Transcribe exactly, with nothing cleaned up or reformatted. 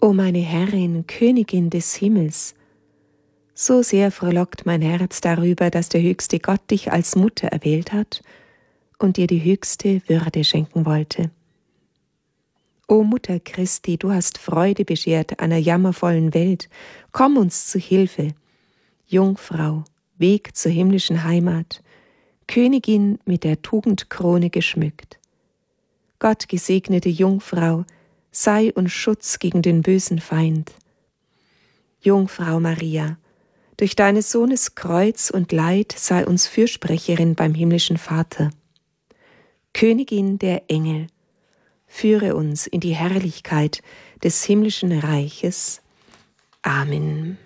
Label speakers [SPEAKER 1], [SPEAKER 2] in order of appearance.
[SPEAKER 1] O meine Herrin, Königin des Himmels, so sehr frohlockt mein Herz darüber, dass der höchste Gott dich als Mutter erwählt hat und dir die höchste Würde schenken wollte. O Mutter Christi, du hast Freude beschert einer jammervollen Welt, komm uns zu Hilfe. Jungfrau, Weg zur himmlischen Heimat, Königin mit der Tugendkrone geschmückt. Gott gesegnete Jungfrau, sei uns Schutz gegen den bösen Feind. Jungfrau Maria, durch deines Sohnes Kreuz und Leid sei uns Fürsprecherin beim himmlischen Vater. Königin der Engel, führe uns in die Herrlichkeit des himmlischen Reiches. Amen.